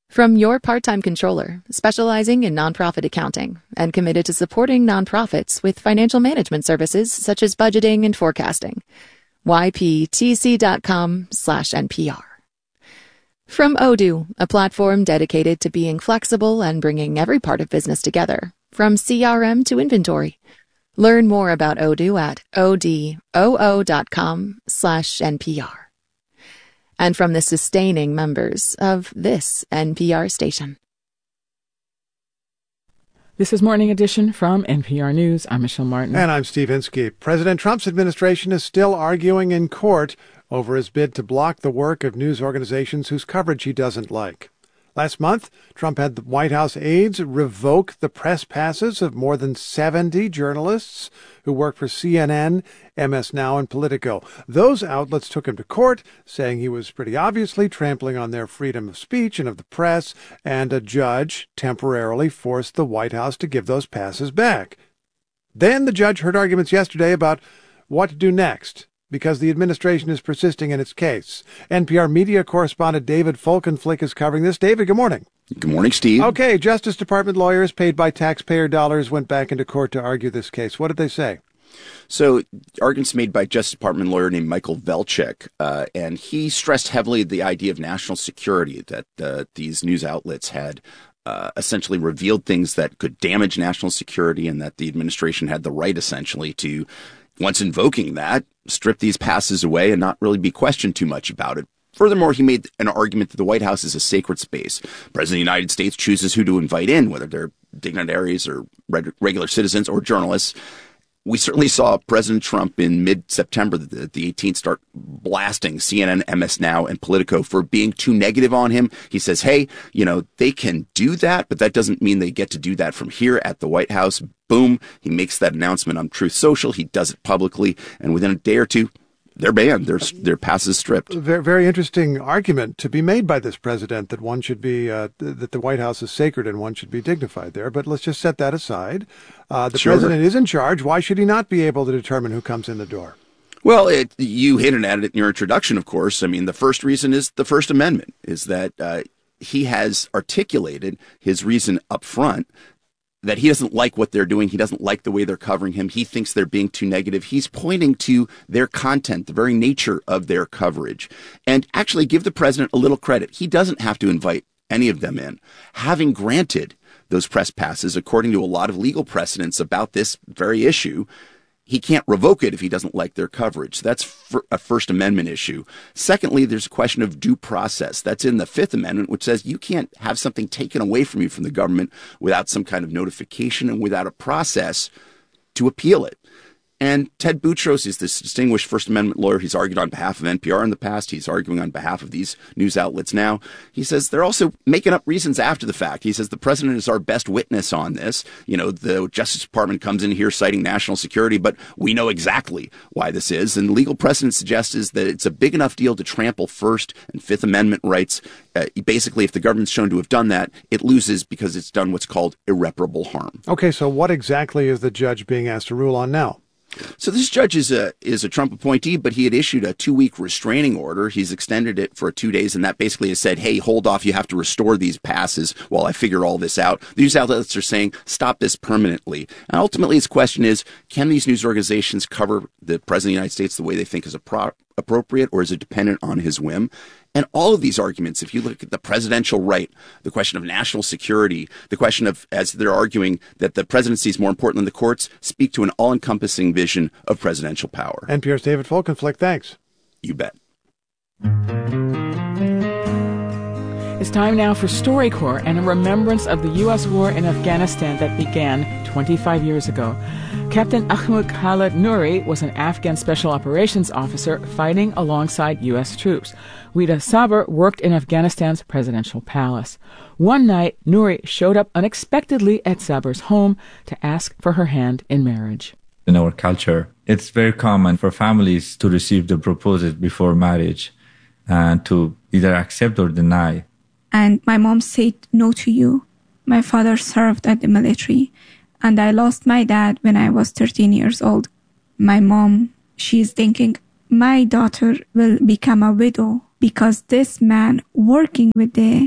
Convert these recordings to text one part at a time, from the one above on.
From your part-time controller, specializing in nonprofit accounting and committed to supporting nonprofits with financial management services such as budgeting and forecasting. yptc.com/NPR. From Odoo, a platform dedicated to being flexible and bringing every part of business together, from CRM to inventory. Learn more about Odoo at odoo.com/NPR. And from the sustaining members of this NPR station. This is Morning Edition from NPR News. I'm Michelle Martin. And I'm Steve Inskeep. President Trump's administration is still arguing in court over his bid to block the work of news organizations whose coverage he doesn't like. Last month, Trump had the White House aides revoke the press passes of more than 70 journalists who work for CNN, MS Now, and Politico. Those outlets took him to court, saying he was pretty obviously trampling on their freedom of speech and of the press, and a judge temporarily forced the White House to give those passes back. Then the judge heard arguments yesterday about what to do next, because the administration is persisting in its case. NPR media correspondent David Folkenflik is covering this. David, good morning. Good morning, Steve. Okay, Justice Department lawyers paid by taxpayer dollars went back into court to argue this case. What did they say? So, arguments made by Justice Department lawyer named Michael Velchik, and he stressed heavily the idea of national security, that these news outlets had essentially revealed things that could damage national security, and that the administration had the right, essentially, to, once invoking that, strip these passes away and not really be questioned too much about it. Furthermore, he made an argument that the White House is a sacred space. The President of the United States chooses who to invite in, whether they're dignitaries or regular citizens or journalists. We certainly saw President Trump in mid-September, the 18th, start blasting CNN, MS Now, and Politico for being too negative on him. He says, hey, they can do that, but that doesn't mean they get to do that from here at the White House. Boom. He makes that announcement on Truth Social. He does it publicly. And within a day or two, they're banned. Their passes stripped. Very, very interesting argument to be made by this president that one should be that the White House is sacred and one should be dignified there. But let's just set that aside. The president is in charge. Why should he not be able to determine who comes in the door? Well, you hinted at it in your introduction, of course. I mean, the first reason is the First Amendment, is that he has articulated his reason up front that he doesn't like what they're doing. He doesn't like the way they're covering him. He thinks they're being too negative. He's pointing to their content, the very nature of their coverage. And actually give the president a little credit. He doesn't have to invite any of them in. Having granted those press passes, according to a lot of legal precedents about this very issue, he can't revoke it if he doesn't like their coverage. That's a First Amendment issue. Secondly, there's a question of due process. That's in the Fifth Amendment, which says you can't have something taken away from you from the government without some kind of notification and without a process to appeal it. And Ted Boutros is this distinguished First Amendment lawyer. He's argued on behalf of NPR in the past. He's arguing on behalf of these news outlets now. He says they're also making up reasons after the fact. He says the president is our best witness on this. The Justice Department comes in here citing national security, but we know exactly why this is. And legal precedent suggests is that it's a big enough deal to trample First and Fifth Amendment rights. Basically, if the government's shown to have done that, it loses because it's done what's called irreparable harm. Okay, so what exactly is the judge being asked to rule on now? So this judge is a Trump appointee, but he had issued a 2-week restraining order. He's extended it for 2 days, and that basically has said, hey, hold off. You have to restore these passes while I figure all this out. The news outlets are saying, stop this permanently. And ultimately, his question is, can these news organizations cover the President of the United States the way they think is appropriate, or is it dependent on his whim? And all of these arguments, if you look at the presidential right, the question of national security, the question of, as they're arguing, that the presidency is more important than the courts, speak to an all-encompassing vision of presidential power. NPR's David Folkenflik, thanks. You bet. It's time now for StoryCorps and a remembrance of the U.S. war in Afghanistan that began 25 years ago. Captain Ahmed Khalid Nouri was an Afghan Special Operations officer fighting alongside U.S. troops. Wida Sabr worked in Afghanistan's presidential palace. One night, Nouri showed up unexpectedly at Sabr's home to ask for her hand in marriage. In our culture, it's very common for families to receive the proposal before marriage and to either accept or deny. And my mom said no to you. My father served at the military, and I lost my dad when I was 13 years old. My mom, she's thinking, my daughter will become a widow because this man working with the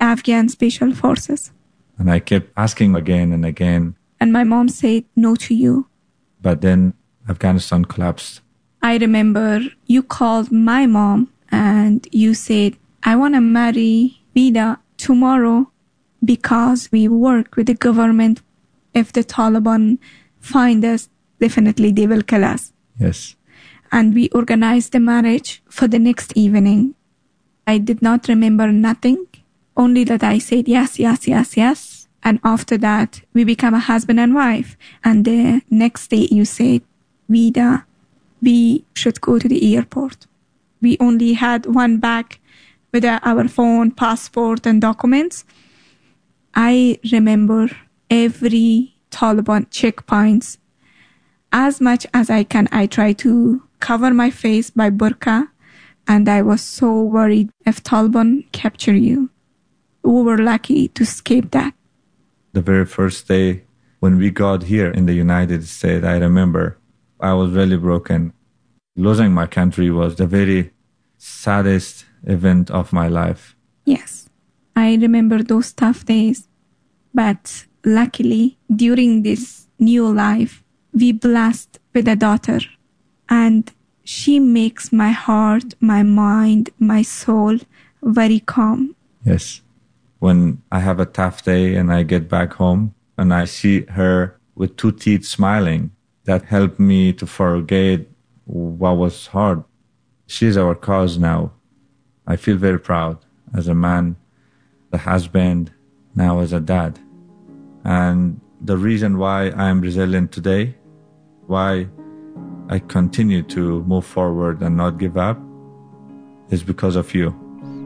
Afghan Special Forces. And I kept asking again and again. And my mom said no to you. But then Afghanistan collapsed. I remember you called my mom and you said, I want to marry Vida tomorrow because we work with the government. If the Taliban find us, definitely they will kill us. Yes. And we organized the marriage for the next evening. I did not remember nothing, only that I said yes, yes, yes, yes. And after that, we became a husband and wife. And the next day you said, Vida, we should go to the airport. We only had one bag with our phone, passport, and documents. I remember every Taliban checkpoints. As much as I can, I try to cover my face by burqa. And I was so worried if Taliban capture you. We were lucky to escape that. The very first day when we got here in the United States, I remember I was really broken. Losing my country was the very saddest event of my life. Yes, I remember those tough days. But luckily, during this new life, we blessed with a daughter. And she makes my heart, my mind, my soul very calm. Yes. When I have a tough day and I get back home and I see her with 2 teeth smiling, that helped me to forget what was hard. She's our cause now. I feel very proud as a man, the husband, now as a dad. And the reason why I am resilient today, why I continue to move forward and not give up, is because of you.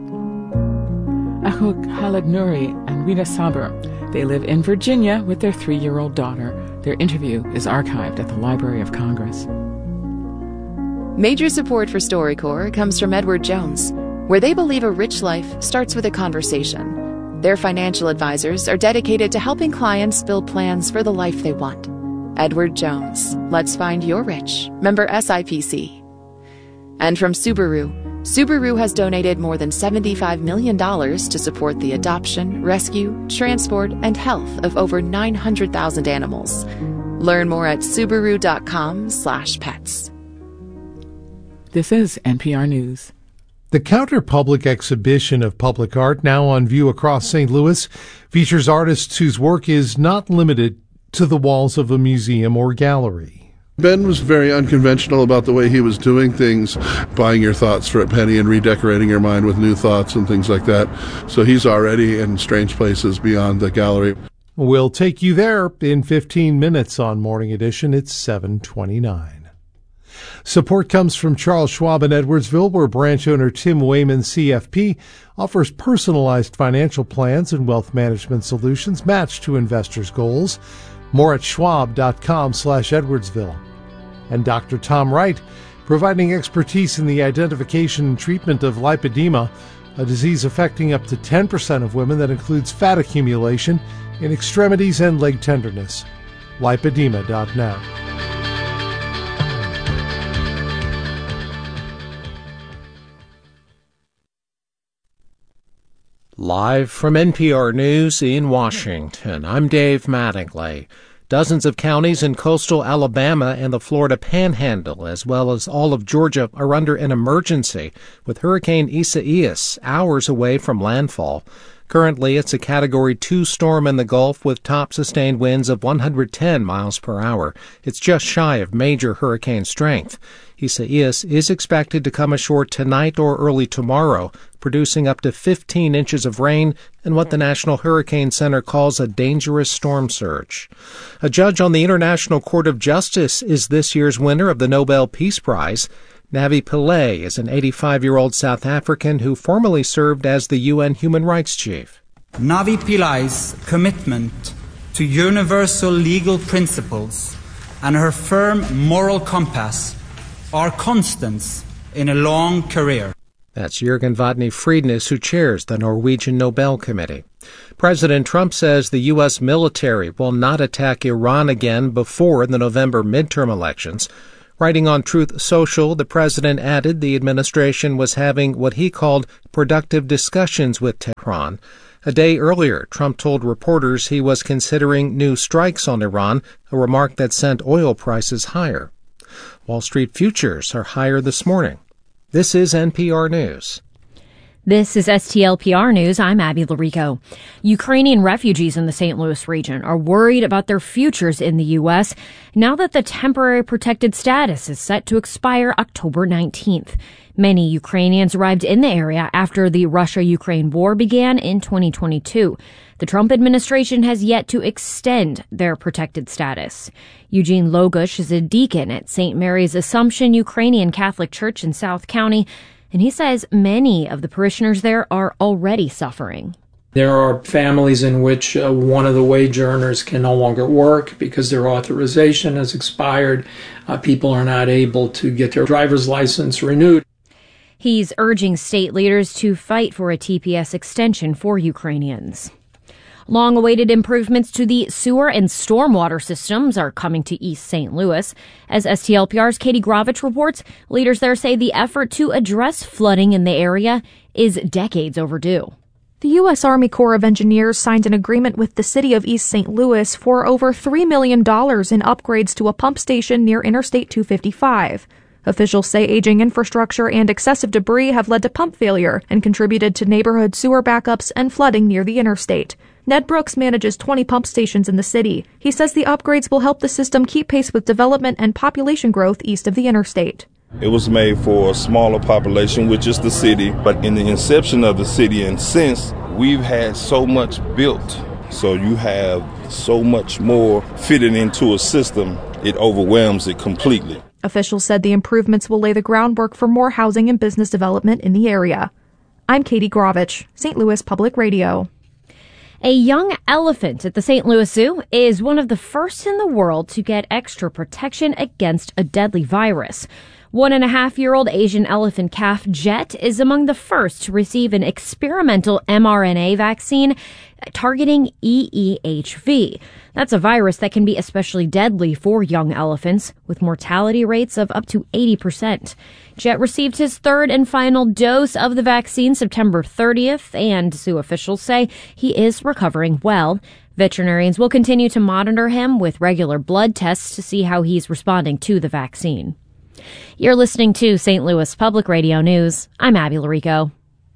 Ahmad Khalid Nouri and Vida Sabr. They live in Virginia with their 3-year-old daughter. Their interview is archived at the Library of Congress. Major support for StoryCorps comes from Edward Jones, where they believe a rich life starts with a conversation. Their financial advisors are dedicated to helping clients build plans for the life they want. Edward Jones, let's find your rich. Member SIPC. And from Subaru. Subaru has donated more than $75 million to support the adoption, rescue, transport, and health of over 900,000 animals. Learn more at Subaru.com/pets. This is NPR News. The Counterpublic exhibition of public art, now on view across St. Louis, features artists whose work is not limited to the walls of a museum or gallery. Ben was very unconventional about the way he was doing things, buying your thoughts for a penny and redecorating your mind with new thoughts and things like that. So he's already in strange places beyond the gallery. We'll take you there in 15 minutes on Morning Edition. It's 7:29. Support comes from Charles Schwab in Edwardsville, where branch owner Tim Wayman CFP offers personalized financial plans and wealth management solutions matched to investors' goals. More at schwab.com/Edwardsville. And Dr. Tom Wright, providing expertise in the identification and treatment of lipedema, a disease affecting up to 10% of women that includes fat accumulation in extremities and leg tenderness. Lipedema.net. Live from NPR News in Washington, I'm Dave Mattingly. Dozens of counties in coastal Alabama and the Florida Panhandle, as well as all of Georgia, are under an emergency with Hurricane Isaias hours away from landfall. Currently, it's a Category 2 storm in the Gulf with top sustained winds of 110 miles per hour. It's just shy of major hurricane strength. Isaias is expected to come ashore tonight or early tomorrow, producing up to 15 inches of rain and what the National Hurricane Center calls a dangerous storm surge. A judge on the International Court of Justice is this year's winner of the Nobel Peace Prize. Navi Pillay is an 85-year-old South African who formerly served as the UN Human Rights Chief. Navi Pillay's commitment to universal legal principles and her firm moral compass are constants in a long career. That's Jürgen Vatny Friednes, who chairs the Norwegian Nobel Committee. President Trump says the U.S. military will not attack Iran again before the November midterm elections. Writing on Truth Social, the president added the administration was having what he called productive discussions with Tehran. A day earlier, Trump told reporters he was considering new strikes on Iran, a remark that sent oil prices higher. Wall Street futures are higher this morning. This is NPR News. This is STLPR News. I'm Abby Larico. Ukrainian refugees in the St. Louis region are worried about their futures in the U.S. now that the temporary protected status is set to expire October 19th. Many Ukrainians arrived in the area after the Russia-Ukraine war began in 2022. The Trump administration has yet to extend their protected status. Eugene Logush is a deacon at St. Mary's Assumption Ukrainian Catholic Church in South County, and he says many of the parishioners there are already suffering. There are families in which one of the wage earners can no longer work because their authorization has expired. People are not able to get their driver's license renewed. He's urging state leaders to fight for a TPS extension for Ukrainians. Long-awaited improvements to the sewer and stormwater systems are coming to East St. Louis. As STLPR's Katie Gravich reports, leaders there say the effort to address flooding in the area is decades overdue. The U.S. Army Corps of Engineers signed an agreement with the city of East St. Louis for over $3 million in upgrades to a pump station near Interstate 255. Officials say aging infrastructure and excessive debris have led to pump failure and contributed to neighborhood sewer backups and flooding near the interstate. Ned Brooks manages 20 pump stations in the city. He says the upgrades will help the system keep pace with development and population growth east of the interstate. It was made for a smaller population, which is the city, but in the inception of the city and since, we've had so much built. So you have so much more fitted into a system, it overwhelms it completely. Officials said the improvements will lay the groundwork for more housing and business development in the area. I'm Katie Gravich, St. Louis Public Radio. A young elephant at the St. Louis Zoo is one of the first in the world to get extra protection against a deadly virus. 1.5-year-old Asian elephant calf Jet is among the first to receive an experimental mRNA vaccine targeting EEHV. That's a virus that can be especially deadly for young elephants, with mortality rates of up to 80%. Jet received his third and final dose of the vaccine September 30th, and zoo officials say he is recovering well. Veterinarians will continue to monitor him with regular blood tests to see how he's responding to the vaccine. You're listening to St. Louis Public Radio News. I'm Abby Larico.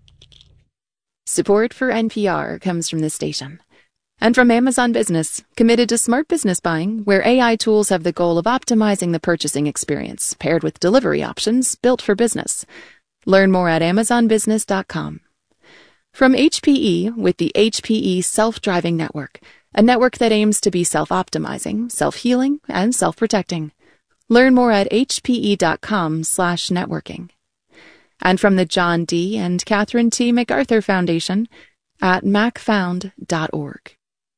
Support for NPR comes from this station. And from Amazon Business, committed to smart business buying, where AI tools have the goal of optimizing the purchasing experience, paired with delivery options built for business. Learn more at amazonbusiness.com. From HPE, with the HPE Self-Driving Network, a network that aims to be self-optimizing, self-healing, and self-protecting. Learn more at hpe.com/networking. And from the John D. and Catherine T. MacArthur Foundation at macfound.org.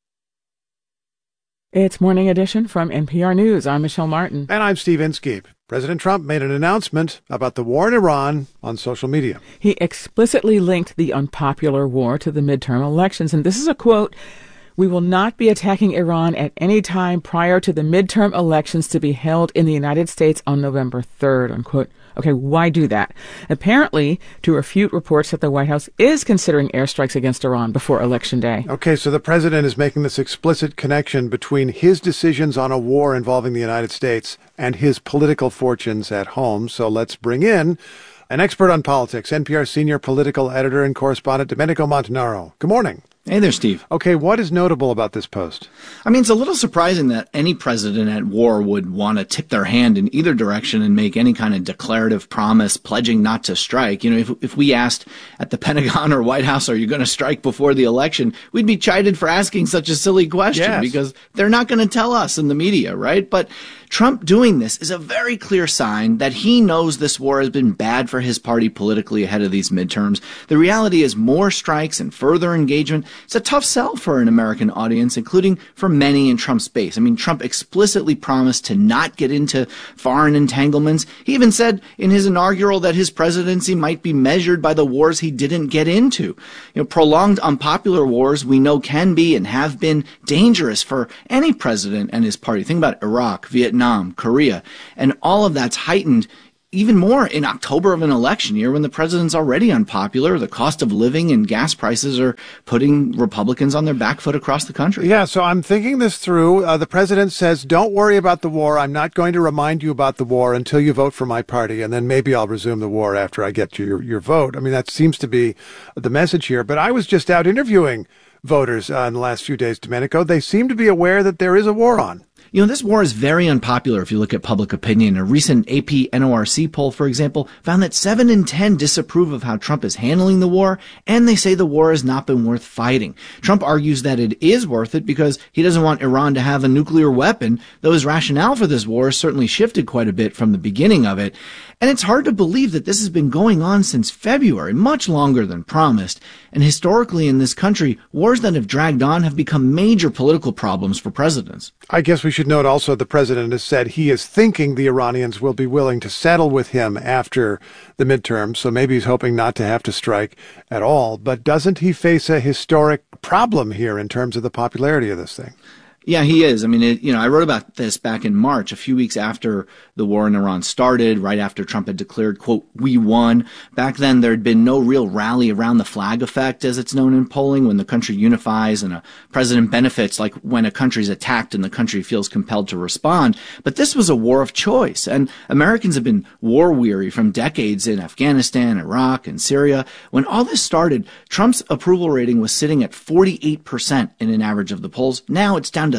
It's Morning Edition from NPR News. I'm Michelle Martin. And I'm Steve Inskeep. President Trump made an announcement about the war in Iran on social media. He explicitly linked the unpopular war to the midterm elections, and this is a quote: "We will not be attacking Iran at any time prior to the midterm elections to be held in the United States on November 3rd, unquote. Okay, why do that? Apparently, to refute reports that the White House is considering airstrikes against Iran before Election Day. Okay, so the president is making this explicit connection between his decisions on a war involving the United States and his political fortunes at home. So let's bring in an expert on politics, NPR senior political editor and correspondent Domenico Montanaro. Good morning. Hey there, Steve. Okay, what is notable about this post? I mean, it's a little surprising that any president at war would want to tip their hand in either direction and make any kind of declarative promise pledging not to strike. You know, if we asked at the Pentagon or White House, are you going to strike before the election, we'd be chided for asking such a silly question because they're not going to tell us in the media, right? But Trump doing this is a very clear sign that he knows this war has been bad for his party politically ahead of these midterms. The reality is more strikes and further engagement. It's a tough sell for an American audience, including for many in Trump's base. I mean, Trump explicitly promised to not get into foreign entanglements. He even said in his inaugural that his presidency might be measured by the wars he didn't get into. You know, prolonged unpopular wars we know can be and have been dangerous for any president and his party. Think about Iraq, Vietnam, Korea, and all of that's heightened even more in October of an election year when the president's already unpopular. The cost of living and gas prices are putting Republicans on their back foot across the country. Yeah, so I'm thinking this through. The president says, don't worry about the war. I'm not going to remind you about the war until you vote for my party, and then maybe I'll resume the war after I get your vote. I mean, that seems to be the message here. But I was just out interviewing voters in the last few days, Domenico. They seem to be aware that there is a war on. You know, this war is very unpopular if you look at public opinion. A recent AP NORC poll, for example, found that 7 in 10 disapprove of how Trump is handling the war, and they say the war has not been worth fighting. Trump argues that it is worth it because he doesn't want Iran to have a nuclear weapon, though his rationale for this war has certainly shifted quite a bit from the beginning of it. And it's hard to believe that this has been going on since February, much longer than promised. And historically in this country, wars that have dragged on have become major political problems for presidents. I guess we should note also the president has said he is thinking the Iranians will be willing to settle with him after the midterms, so maybe he's hoping not to have to strike at all. But doesn't he face a historic problem here in terms of the popularity of this thing? Yeah, he is. I mean, I wrote about this back in March, a few weeks after the war in Iran started, right after Trump had declared, quote, "we won." Back then, there had been no real rally around the flag effect, as it's known in polling, when the country unifies and a president benefits, like when a country's attacked and the country feels compelled to respond. But this was a war of choice, and Americans have been war-weary from decades in Afghanistan, Iraq, and Syria. When all this started, Trump's approval rating was sitting at 48% in an average of the polls. Now it's down to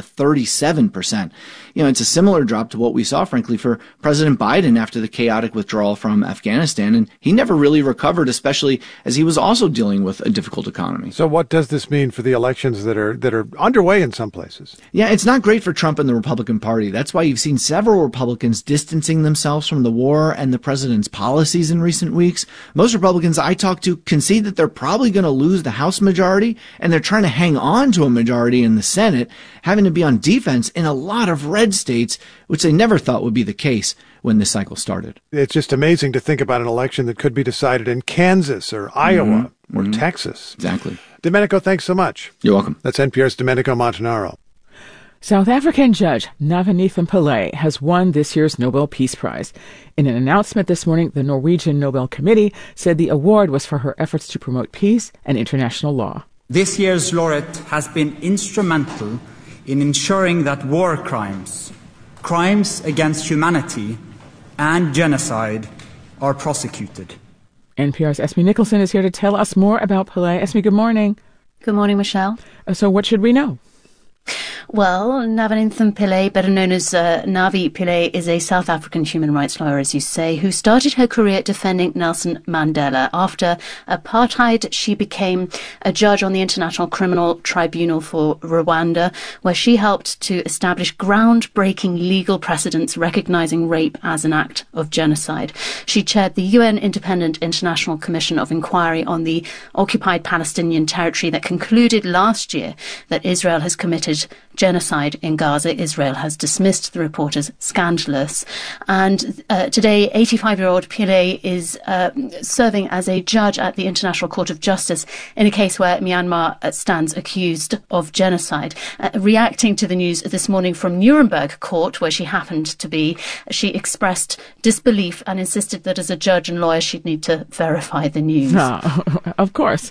37%. It's a similar drop to what we saw, frankly, for President Biden after the chaotic withdrawal from Afghanistan. And he never really recovered, especially as he was also dealing with a difficult economy. So what does this mean for the elections that are underway in some places? Yeah, it's not great for Trump and the Republican Party. That's why you've seen several Republicans distancing themselves from the war and the president's policies in recent weeks. Most Republicans I talk to concede that they're probably going to lose the House majority, and they're trying to hang on to a majority in the Senate, having to be on defense in a lot of red states, which they never thought would be the case when this cycle started. It's just amazing to think about an election that could be decided in Kansas or Iowa or Texas. Exactly. Domenico, thanks so much. You're welcome. That's NPR's Domenico Montanaro. South African judge Navalny Pillay has won this year's Nobel Peace Prize. In an announcement this morning, the Norwegian Nobel Committee said the award was for her efforts to promote peace and international law. This year's laureate has been instrumental in ensuring that war crimes, crimes against humanity, and genocide are prosecuted. NPR's Esme Nicholson is here to tell us more about Pillay. Esme, good morning. Good morning, Michelle. So what should we know? Well, Navalny Pillay, better known as Navi Pillay, is a South African human rights lawyer, as you say, who started her career defending Nelson Mandela. After apartheid, she became a judge on the International Criminal Tribunal for Rwanda, where she helped to establish groundbreaking legal precedents recognizing rape as an act of genocide. She chaired the UN Independent International Commission of Inquiry on the occupied Palestinian territory that concluded last year that Israel has committed genocide in Gaza. Israel has dismissed the report as scandalous. And today, 85-year-old Pillay is serving as a judge at the International Court of Justice in a case where Myanmar stands accused of genocide. Reacting to the news this morning from Nuremberg Court, where she happened to be, she expressed disbelief and insisted that as a judge and lawyer, she'd need to verify the news. Of course.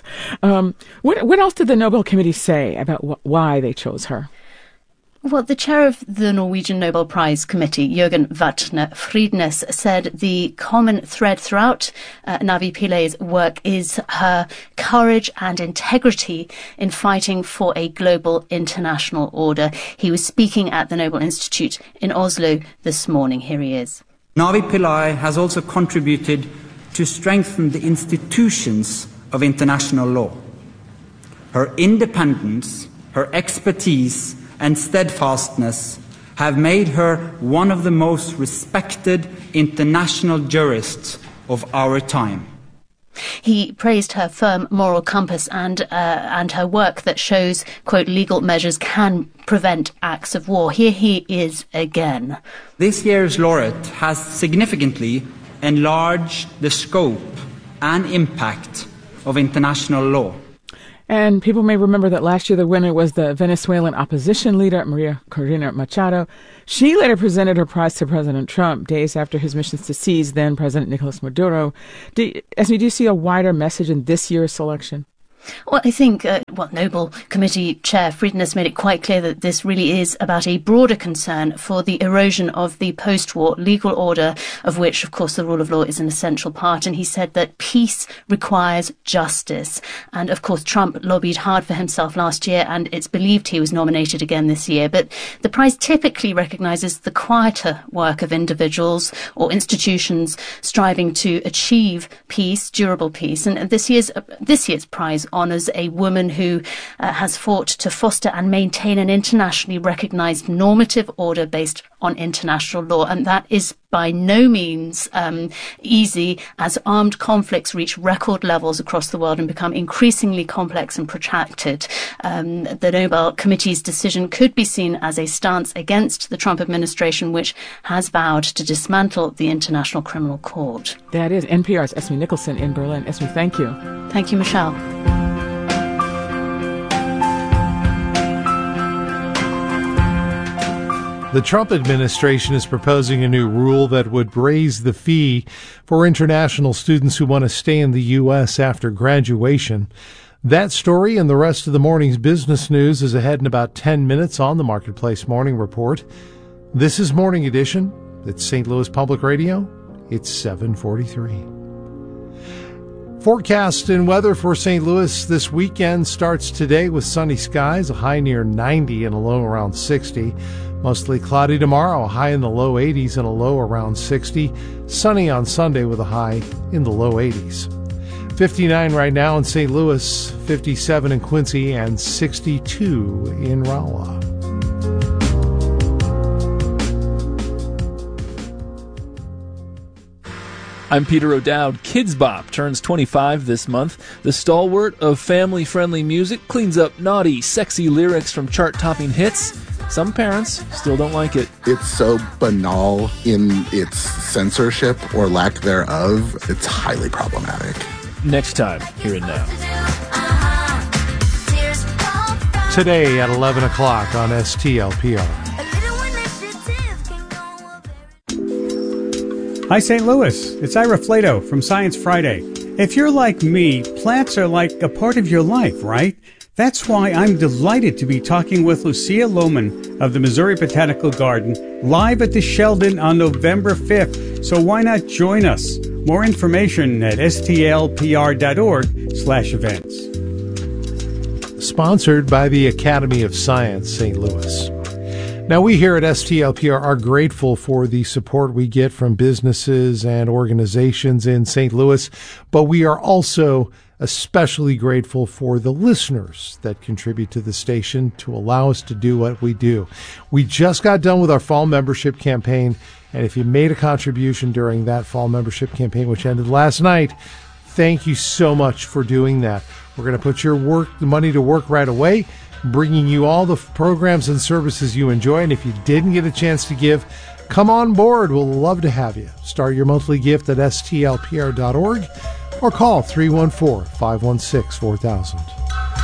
What else did the Nobel Committee say about why they chose her? Well, the chair of the Norwegian Nobel Prize Committee, Jørgen Vatne Fridnes, said the common thread throughout Navi Pillay's work is her courage and integrity in fighting for a global international order. He was speaking at the Nobel Institute in Oslo this morning. Here he is. Navi Pillay has also contributed to strengthen the institutions of international law. Her independence, her expertise, and steadfastness have made her one of the most respected international jurists of our time. He praised her firm moral compass and her work that shows, quote, legal measures can prevent acts of war. Here he is again. This year's laureate has significantly enlarged the scope and impact of international law. And people may remember that last year the winner was the Venezuelan opposition leader, Maria Corina Machado. She later presented her prize to President Trump days after his missions to seize then President Nicolas Maduro. Do you see a wider message in this year's selection? Well, I think Nobel Committee Chair Frieden has made it quite clear that this really is about a broader concern for the erosion of the post-war legal order, of which, of course, the rule of law is an essential part. And he said that peace requires justice. And, of course, Trump lobbied hard for himself last year, and it's believed he was nominated again this year. But the prize typically recognises the quieter work of individuals or institutions striving to achieve peace, durable peace. And this year's prize honours a woman who has fought to foster and maintain an internationally recognised normative order based on international law. And that is by no means easy, as armed conflicts reach record levels across the world and become increasingly complex and protracted. The Nobel Committee's decision could be seen as a stance against the Trump administration, which has vowed to dismantle the International Criminal Court. That is NPR's Esme Nicholson in Berlin. Esme, thank you. Thank you, Michelle. The Trump administration is proposing a new rule that would raise the fee for international students who want to stay in the U.S. after graduation. That story and the rest of the morning's business news is ahead in about 10 minutes on the Marketplace Morning Report. This is Morning Edition. It's St. Louis Public Radio. It's 7:43. Forecast and weather for St. Louis this weekend starts today with sunny skies, a high near 90 and a low around 60. Mostly cloudy tomorrow, a high in the low 80s and a low around 60. Sunny on Sunday with a high in the low 80s. 59 right now in St. Louis, 57 in Quincy, and 62 in Rolla. I'm Peter O'Dowd. Kids Bop turns 25 this month. The stalwart of family-friendly music cleans up naughty, sexy lyrics from chart-topping hits. Some parents still don't like it. It's so banal in its censorship or lack thereof. It's highly problematic. Next time, here and now. Today at 11 o'clock on STLPR. Hi, St. Louis. It's Ira Flato from Science Friday. If you're like me, plants are like a part of your life, right? That's why I'm delighted to be talking with Lucia Lohman of the Missouri Botanical Garden live at the Sheldon on November 5th. So why not join us? More information at stlpr.org/events. Sponsored by the Academy of Science, St. Louis. Now, we here at STLPR are grateful for the support we get from businesses and organizations in St. Louis, but we are also especially grateful for the listeners that contribute to the station to allow us to do what we do. We just got done with our fall membership campaign, and if you made a contribution during that fall membership campaign, which ended last night, thank you so much for doing that. We're going to put your money to work right away, bringing you all the programs and services you enjoy. And if you didn't get a chance to give, come on board. We'll love to have you. Start your monthly gift at stlpr.org or call 314-516-4000.